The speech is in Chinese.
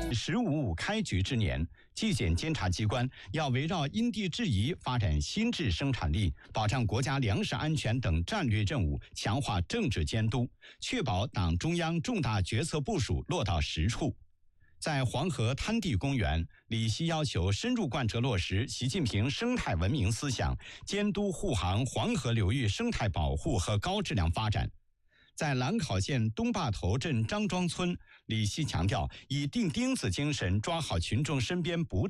“15.5”开局之年，纪检监察机关要围绕因地制宜发展新质生产力，保障国家粮食安全等战略任务，强化政治监督，确保党中央重大决策部署落到实处。在黄河滩地公园，李希要求深入贯彻落实习近平生态文明思想，监督护航黄河流域生态保护和高质量发展。在兰考县东坝头镇张庄村，李希强调以钉钉子精神抓好群众身边不